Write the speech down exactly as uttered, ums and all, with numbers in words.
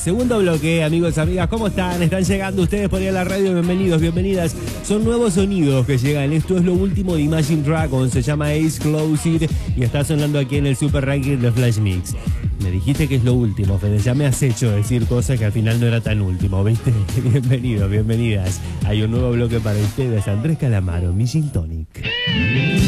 Segundo bloque, amigos, amigas, ¿cómo están? Están llegando ustedes por ahí a la radio, bienvenidos, bienvenidas. Son nuevos sonidos que llegan. Esto es lo último de Imagine Dragons, se llama Ace Close It y está sonando aquí en el Super Ranking de Flash Mix. Me dijiste que es lo último, Fede, ya me has hecho decir cosas que al final no era tan último, ¿viste? Bienvenidos, bienvenidas. Hay un nuevo bloque para ustedes, Andrés Calamaro, mi Gin Tonic.